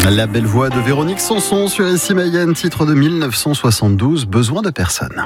La belle voix de Véronique Sanson sur Ici Mayenne, titre de 1972, Besoin de personne.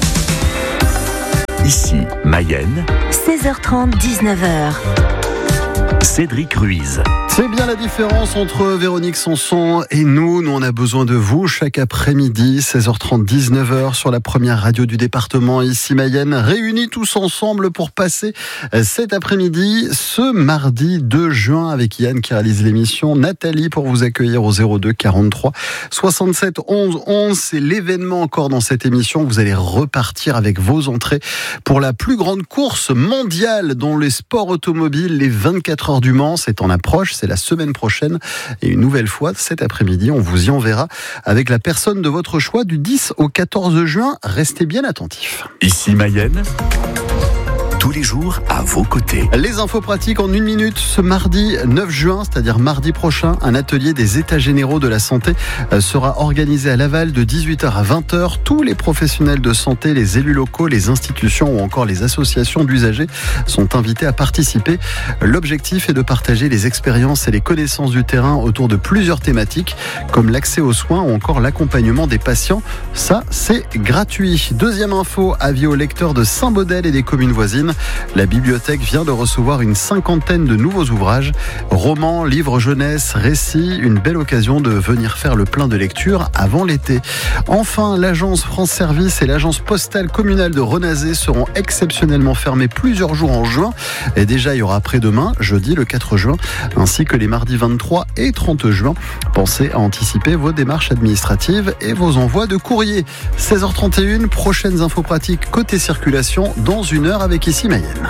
Ici Mayenne, 16h30, 19h. Cédric Ruiz. C'est bien la différence entre Véronique Sanson et nous. Nous, on a besoin de vous chaque après-midi, 16h30, 19h, sur la première radio du département, Ici Mayenne, réunis tous ensemble pour passer cet après-midi, ce mardi 2 juin, avec Yann qui réalise l'émission, Nathalie pour vous accueillir au 02 43 67 11 11. C'est l'événement encore dans cette émission. Vous allez repartir avec vos entrées pour la plus grande course mondiale dans les sports automobiles, les 24 heures du Mans. C'est en approche. C'est la semaine prochaine. Et une nouvelle fois, cet après-midi, on vous y enverra avec la personne de votre choix du 10 au 14 juin. Restez bien attentifs. Ici Mayenne, tous les jours à vos côtés. Les infos pratiques en une minute. Ce mardi 9 juin, c'est-à-dire mardi prochain, un atelier des états généraux de la santé sera organisé à Laval de 18h à 20h. Tous les professionnels de santé, les élus locaux, les institutions ou encore les associations d'usagers sont invités à participer. L'objectif est de partager les expériences et les connaissances du terrain autour de plusieurs thématiques comme l'accès aux soins ou encore l'accompagnement des patients. Ça, c'est gratuit. Deuxième info, avis aux lecteurs de Saint-Baudel et des communes voisines. La bibliothèque vient de recevoir une 50aine de nouveaux ouvrages, romans, livres jeunesse, récits, une belle occasion de venir faire le plein de lecture avant l'été. Enfin, l'agence France Service et l'agence postale communale de Renazé seront exceptionnellement fermées plusieurs jours en juin. Et déjà, il y aura après-demain, jeudi le 4 juin, ainsi que les mardis 23 et 30 juin. Pensez à anticiper vos démarches administratives et vos envois de courrier. 16h31, prochaines infos pratiques côté circulation dans une heure avec Ici Mayenne.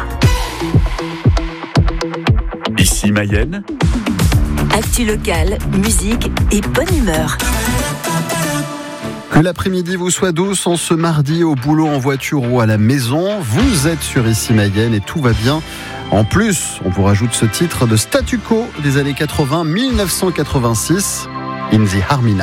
Ici Mayenne, Actu locale, musique et bonne humeur. Que l'après-midi vous soit douce en ce mardi au boulot, en voiture ou à la maison. Vous êtes sur Ici Mayenne et tout va bien. En plus, on vous rajoute ce titre de Statu Quo des années 80, 1986, In the Harmina.